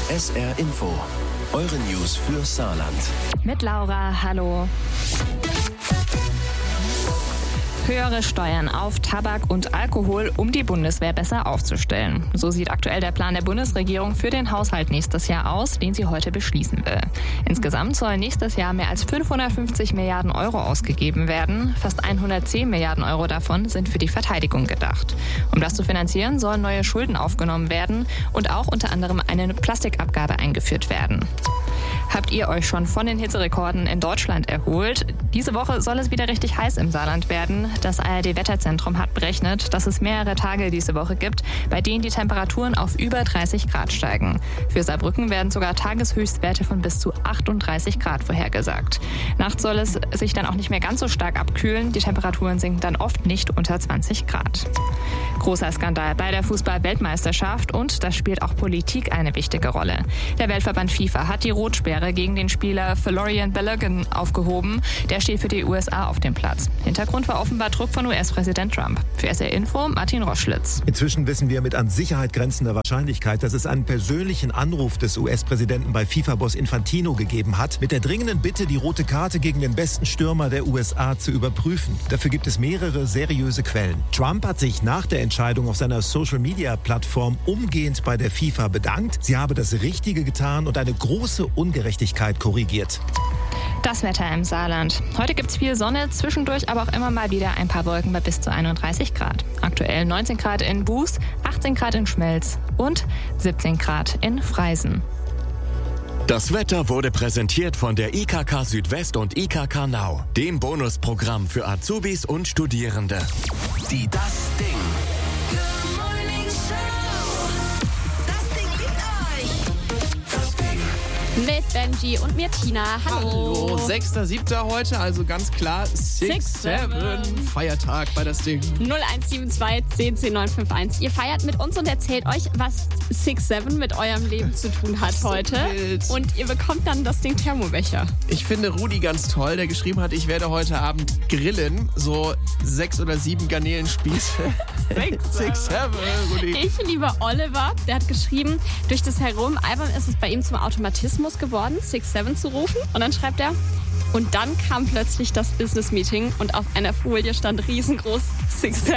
SR Info. Eure News für Saarland. Mit Laura, hallo. Höhere Steuern auf Tabak und Alkohol, um die Bundeswehr besser aufzustellen. So sieht aktuell der Plan der Bundesregierung für den Haushalt nächstes Jahr aus, den sie heute beschließen will. Insgesamt sollen nächstes Jahr mehr als 550 Milliarden Euro ausgegeben werden. Fast 110 Milliarden Euro davon sind für die Verteidigung gedacht. Um das zu finanzieren, sollen neue Schulden aufgenommen werden und auch unter anderem eine Plastikabgabe eingeführt werden. Habt ihr euch schon von den Hitzerekorden in Deutschland erholt? Diese Woche soll es wieder richtig heiß im Saarland werden. Das ARD-Wetterzentrum hat berechnet, dass es mehrere Tage diese Woche gibt, bei denen die Temperaturen auf über 30 Grad steigen. Für Saarbrücken werden sogar Tageshöchstwerte von bis zu 38 Grad vorhergesagt. Nachts soll es sich dann auch nicht mehr ganz so stark abkühlen. Die Temperaturen sinken dann oft nicht unter 20 Grad. Großer Skandal bei der Fußball-Weltmeisterschaft und da spielt auch Politik eine wichtige Rolle. Der Weltverband FIFA hat die Rotsperre gegen den Spieler Florian Balogun aufgehoben. Der steht für die USA auf dem Platz. Hintergrund war offenbar Druck von US-Präsident Trump. Für SR Info Martin Roschlitz. Inzwischen wissen wir mit an Sicherheit grenzender Wahrscheinlichkeit, dass es einen persönlichen Anruf des US-Präsidenten bei FIFA-Boss Infantino gegeben hat, mit der dringenden Bitte, die rote Karte gegen den besten Stürmer der USA zu überprüfen. Dafür gibt es mehrere seriöse Quellen. Trump hat sich nach der Entscheidung auf seiner Social-Media-Plattform umgehend bei der FIFA bedankt. Sie habe das Richtige getan und eine große Ungerechtigkeit korrigiert. Das Wetter im Saarland. Heute gibt es viel Sonne, zwischendurch aber auch immer mal wieder ein paar Wolken bei bis zu 31 Grad. Aktuell 19 Grad in Buß, 18 Grad in Schmelz und 17 Grad in Freisen. Das Wetter wurde präsentiert von der IKK Südwest und IKK Nau, dem Bonusprogramm für Azubis und Studierende. Die Das Ding. Mit Benji und mir Tina. Hallo. 6.7. heute, also ganz klar 6-7. Feiertag bei das Ding. 0172 10 10 951. Ihr feiert mit uns und erzählt euch, was 6-7 mit eurem Leben zu tun hat heute. Wild. Und ihr bekommt dann das Ding Thermobecher. Ich finde Rudi ganz toll, der geschrieben hat, ich werde heute Abend grillen. So 6 oder 7 Garnelenspieße. 6-7, Rudi. Ich liebe Oliver, der hat geschrieben, durch das Herumalbern ist es bei ihm zum Automatismus geworden, 6-7 zu rufen. Und dann schreibt er, und dann kam plötzlich das Business-Meeting und auf einer Folie stand riesengroß 6-7.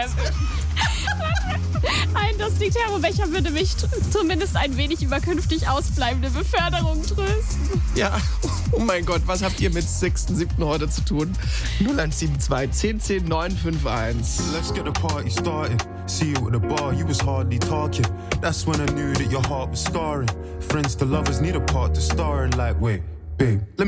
Ein Dusty Thermobecher würde mich zumindest ein wenig über künftig ausbleibende Beförderung trösten. Ja, oh mein Gott, was habt ihr mit 6.7. heute zu tun? 0172 10 10 951. Let's get the party started. See you at the bar, you was hardly talking. That's when I knew that your heart was scarring. Friends to lovers need a part to star in, like, wait, babe, let me